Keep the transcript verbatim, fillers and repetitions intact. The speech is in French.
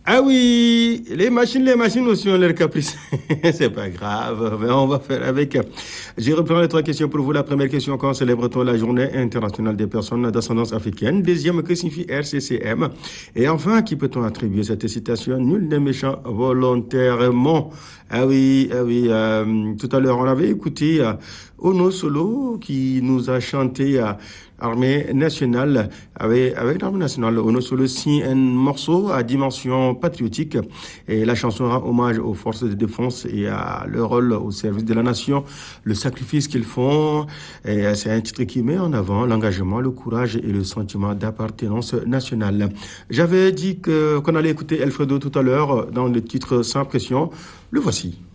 Ah oui, les machines, les machines aussi ont leur caprice. C'est pas grave, mais on va faire avec. Je reprends les trois questions pour vous. La première question, quand célèbre-t-on la journée internationale des personnes d'ascendance africaine? Deuxième, que signifie R C C M? Et enfin, à qui peut-on attribuer cette citation? Nul n'est méchant volontairement. Ah oui, ah oui, euh, tout à l'heure, on avait écouté euh, Ono Solo qui nous a chanté euh, Armée nationale. Avec, avec l'armée nationale, Ono Solo signe un morceau à dimension patriotique et la chanson rend hommage aux forces de défense et à leur rôle au service de la nation, le sacrifice qu'ils font. Et c'est un titre qui met en avant l'engagement, le courage et le sentiment d'appartenance nationale. J'avais dit que, qu'on allait écouter Alfredo tout à l'heure dans le titre Sans pression. Le voici.